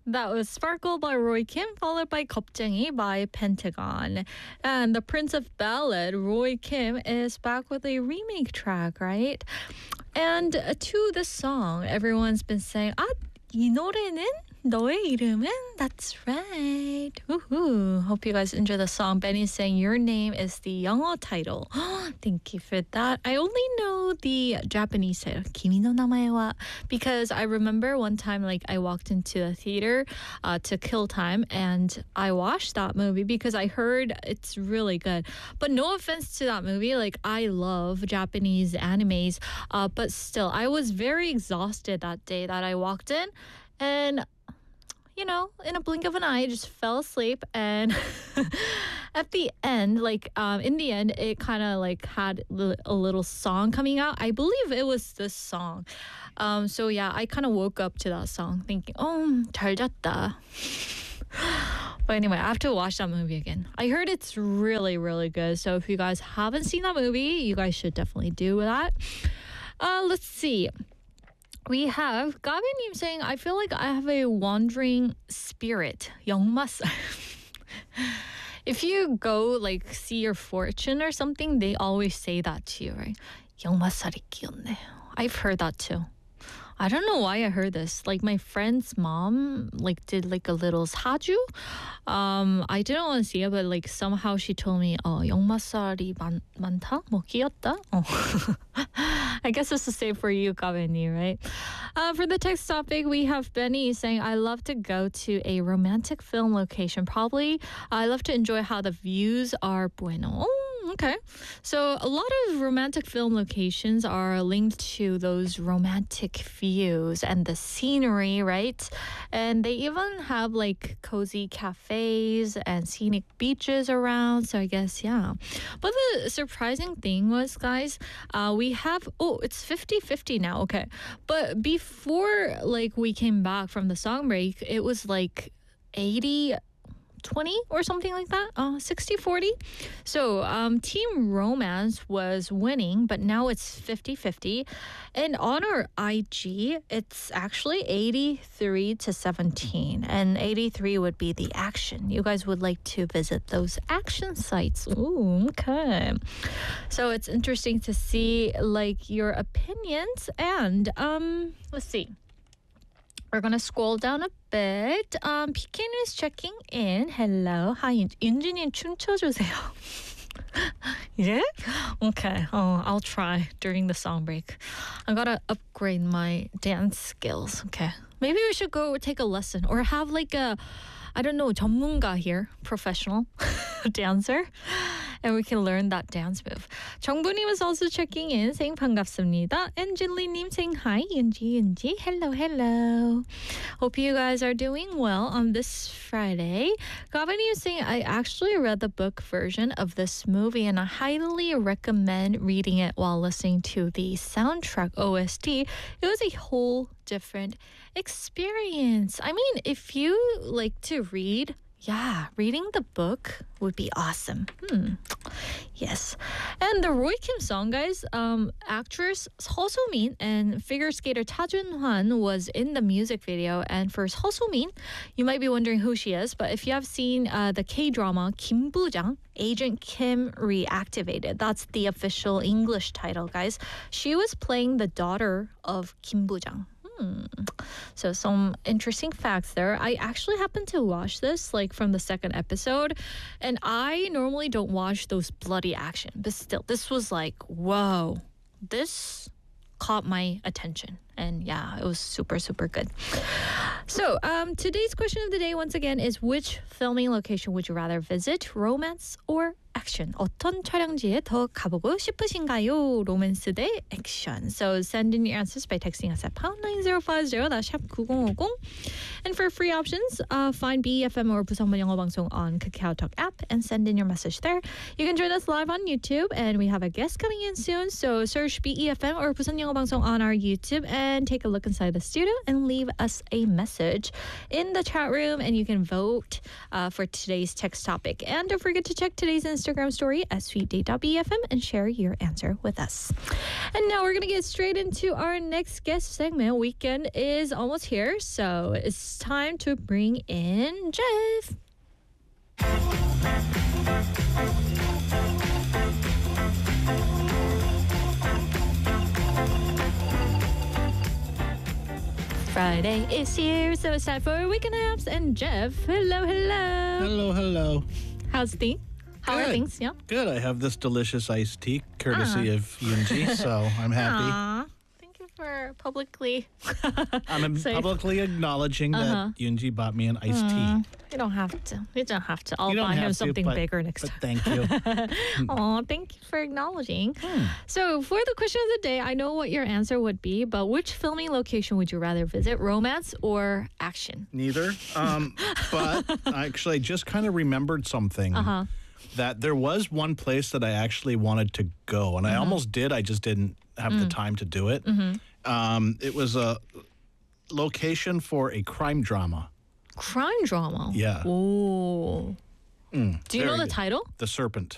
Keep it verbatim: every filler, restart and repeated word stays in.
That was Sparkle by Roy Kim, followed by 겁쟁이 by Pentagon. And the Prince of Ballad, Roy Kim, is back with a remake track, right? And uh, to this song, everyone's been saying, 아, 이 노래는 너의 이름은? That's right. Woohoo. Hope you guys enjoy the song. Benny's saying your name is the 영어 title. Thank you for that. I only know the Japanese title, Kimi no Namae wa, because I remember one time like I walked into a theater uh, to kill time and I watched that movie because I heard it's really good. But no offense to that movie, like I love Japanese animes, uh, but still I was very exhausted that day that I walked in. And, you know, in a blink of an eye, I just fell asleep. And at the end, like, um, in the end, it kind of like had a little song coming out. I believe it was this song. Um, so, yeah, I kind of woke up to that song thinking, oh, 잘 잤다. But anyway, I have to watch that movie again. I heard it's really, really good. So if you guys haven't seen that movie, you guys should definitely do that. Uh, let's see. We have Gabi님 saying, I feel like I have a wandering spirit. 영마살. If you go like see your fortune or something, they always say that to you, right? 영마살이 끼었네. I've heard that too. I don't know why I heard this. Like my friend's mom like did like a little 사주. Um, I didn't want to see it, but like somehow she told me, "Oh, 영마살이 많 많다, 뭐 끼었다." Oh. I guess it's the same for you, Kaveni, right? Uh, for the text topic, we have Benny saying, "I love to go to a romantic film location. Probably, I love to enjoy how the views are bueno." Oh, okay. So a lot of romantic film locations are linked to those romantic views and the scenery, right? And they even have like cozy cafes and scenic beaches around. So I guess, yeah. But the surprising thing was, guys, uh, we have, oh, it's fifty-fifty now. Okay. But before like we came back from the song break, it was like eighty twenty or something like that, uh, sixty forty. So um, Team Romance was winning, but now it's fifty-fifty. And on our I G, it's actually eighty-three to seventeen. And eighty-three would be the action. You guys would like to visit those action sites. Ooh, okay. So it's interesting to see like your opinions. And um, let's see. We're going to scroll down a bit. Um, Pikin is checking in. Hello. Hi, 윤지님 춤춰주세요. Yeah? Okay. Oh, I'll try during the song break. I gotta upgrade my dance skills. Okay. Maybe we should go take a lesson or have like a, I don't know, 전문가 here, professional dancer. And we can learn that dance move. 정부님 was also checking in, saying 반갑습니다. And Jinli님 saying hi, Yunji, Yunji. Hello, hello. Hope you guys are doing well on this Friday. Gavani is saying, I actually read the book version of this movie and I highly recommend reading it while listening to the soundtrack O S T. It was a whole different experience. I mean, if you like to read, yeah, reading the book would be awesome. Hmm. Yes. And the Roy Kim song, guys, um, actress Seo So-min and figure skater Ta Jun-hwan was in the music video. And for Seo So-min, you might be wondering who she is. But if you have seen uh, the K-drama Kim Bujang, Agent Kim Reactivated, that's the official English title, guys. She was playing the daughter of Kim Bujang. Hmm. So some interesting facts there. I actually happened to watch this like from the second episode, and I normally don't watch those bloody action, but still, this was like, whoa, this caught my attention. And yeah, it was super, super good. So um, today's question of the day, once again, is which filming location would you rather visit, romance or action? 어떤 촬영지에 더 가보고 싶으신가요? 로맨스 대 액션. So send in your answers by texting us at pound nine zero five zero, that's 샵 구공오공. And for free options, uh, find B E F M or 부성문 영어 방송 on KakaoTalk app and send in your message there. You can join us live on YouTube, and we have a guest coming in soon. So search B E F M or 부성 영어 방송 on our YouTube and take a look inside the studio and leave us a message in the chat room, and you can vote uh, for today's text topic. And don't forget to check today's Instagram Instagram story at sweetday dot b f m and share your answer with us. And now we're going to get straight into our next guest segment. Weekend is almost here, so it's time to bring in Jeff. Friday is here, so it's time for Weekend Apps. And Jeff, hello, hello. Hello, hello. How's things? How Good. are things? Yeah. Good. I have this delicious iced tea courtesy Ah. of U N G, so I'm happy. Aw, thank you for publicly. I'm Say- publicly acknowledging Uh-huh. that U N G bought me an iced tea. You don't have to. You don't have to. I'll You don't buy him have to, something but- bigger next But time. thank you. Aw, thank you for acknowledging. Hmm. So, for the question of the day, I know what your answer would be, but which filming location would you rather visit, romance or action? Neither. Um, but I actually just kind of remembered something. Uh-huh. That there was one place that I actually wanted to go, and I Uh-huh. almost did. I just didn't have Mm. the time to do it. Mm-hmm. Um, it was a location for a crime drama. Crime drama. Yeah. Ooh. Mm, Do you know very the good. title? The Serpent.